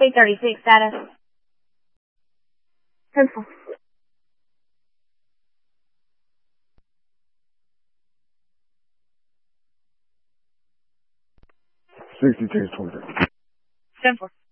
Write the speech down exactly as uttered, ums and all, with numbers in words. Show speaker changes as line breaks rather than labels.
C thirty-six status. Pencil.
sixty-two twenty.
Ten four.